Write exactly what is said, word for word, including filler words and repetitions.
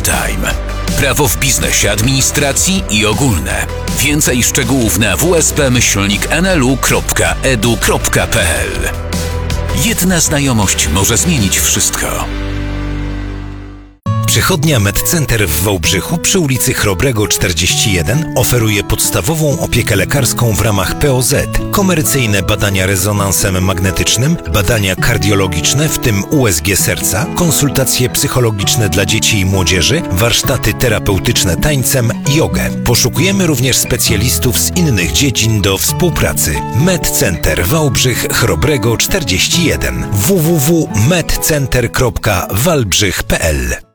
Time. Prawo w biznesie, administracji i ogólne. Więcej szczegółów na w s p myślnik n l u kropka e d u kropka p l. Jedna znajomość może zmienić wszystko. Przychodnia MedCenter w Wałbrzychu przy ulicy Chrobrego czterdzieści jeden oferuje podstawową opiekę lekarską w ramach P O Z, komercyjne badania rezonansem magnetycznym, badania kardiologiczne, w tym U S G serca, konsultacje psychologiczne dla dzieci i młodzieży, warsztaty terapeutyczne tańcem, jogę. Poszukujemy również specjalistów z innych dziedzin do współpracy. MedCenter Wałbrzych Chrobrego czterdzieści jeden w w w kropka medcenter kropka walbrzych kropka p l.